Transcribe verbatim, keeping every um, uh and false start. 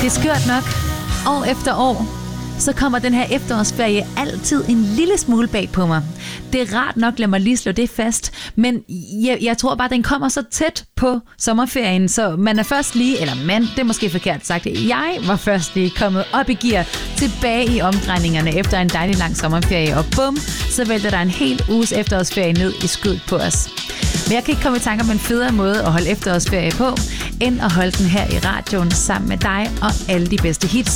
Det er skørt nok. År efter år, så kommer den her efterårsferie altid en lille smule bag på mig. Det er rart nok, lad mig lige slå det fast, men jeg, jeg tror bare, den kommer så tæt på sommerferien, så man er først lige, eller man, det er måske forkert sagt, jeg var først lige kommet op i gear, tilbage i omdrejningerne efter en dejlig lang sommerferie, og bum, så vælter der en hel uges efterårsferie ned i skødet på os. Men jeg kan ikke komme i tanke om en federe måde at holde efterårsferie på, end at holde den her i radioen sammen med dig og alle de bedste hits.